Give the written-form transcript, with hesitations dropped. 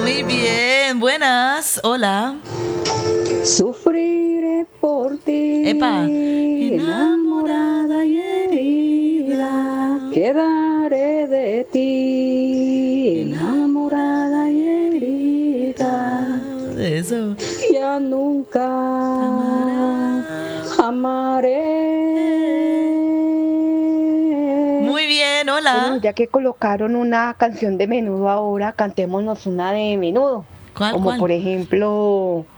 Muy bien, buenas, hola. Sufriré por ti, Epa. enamorada y herida, quedaré de ti, enamorada y herida, Eso. ya nunca amaré. Muy bien, Bueno, hola. ya que colocaron una canción de Menudo ahora, cantémonos una de Menudo, ¿Cuál, como cuál? por ejemplo